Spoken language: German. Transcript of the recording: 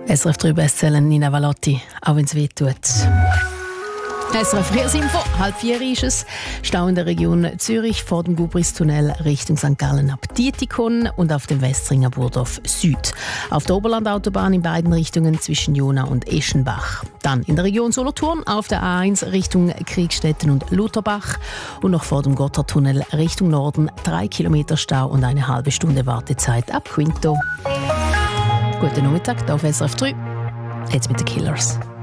SRF 3 Bestseller Nina Valotti, auch wenn es weh tut. SRF Verkehrsinfo, 3:30 ist es. Stau in der Region Zürich vor dem Gubristunnel Richtung St. Gallen ab Dietikon und auf dem Westringer Burdorf Süd. Auf der Oberlandautobahn in beiden Richtungen zwischen Jona und Eschenbach. Dann in der Region Solothurn auf der A1 Richtung Kriegstetten und Lutherbach. Und noch vor dem Gotthardtunnel Richtung Norden 3 Kilometer Stau und eine halbe Stunde Wartezeit ab Quinto. Guten Nachmittag, hier auf SRF 3. Jetzt mit den Killers.